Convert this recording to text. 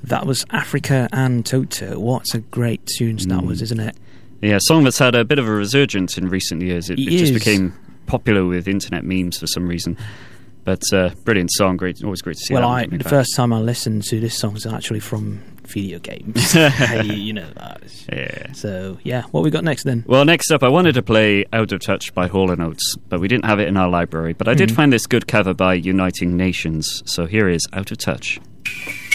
That was Africa and Toto. What a great tune that was, isn't it? Yeah, a song that's had a bit of a resurgence in recent years. It just became popular with internet memes for some reason. But brilliant song, always great to see. Well, the first time I listened to this song is actually from video games. You know that. Yeah. So, yeah, what we got next then? Well, next up, I wanted to play Out of Touch by Hall & Oates, but we didn't have it in our library. But I did find this good cover by Uniting Nations. So here is Out of Touch.